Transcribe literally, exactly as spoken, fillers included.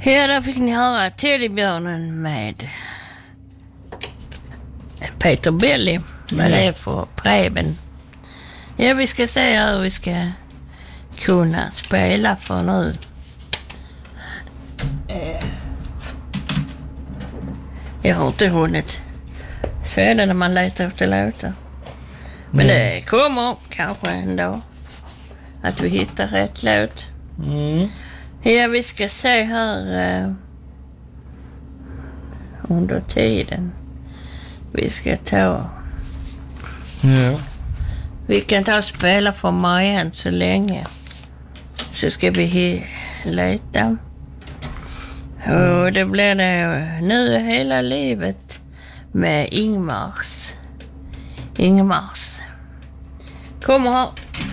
Ja, där fick ni höra Teddybjörnen med Peter Belli. Vad det är för Preben. Ja, vi ska se hur vi ska kunna spela för nu. Jag har inte hunnit. Så är det när man letar efter låtar. Men mm. det kommer kanske ändå att vi hittar rätt låt. Mm. Ja, vi ska se här eh, under tiden. Vi ska ta... Ja. Vi kan ta och spela för Marianne så länge. Så ska vi he- leta. Och det blir det Nu hela livet med Ingmars. Ingmars. Kommer här.